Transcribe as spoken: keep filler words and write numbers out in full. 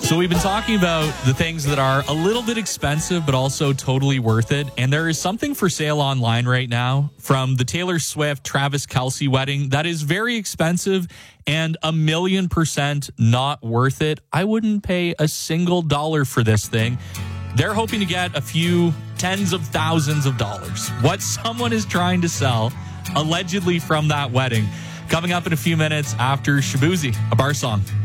So we've been talking about the things that are a little bit expensive, but also totally worth it. And there is something for sale online right now from the Taylor Swift, Travis Kelce wedding that is very expensive and a million percent not worth it. I wouldn't pay a single dollar for this thing. They're hoping to get a few tens of thousands of dollars. What someone is trying to sell, allegedly from that wedding. Coming up in a few minutes after Shaboozey, a bar song.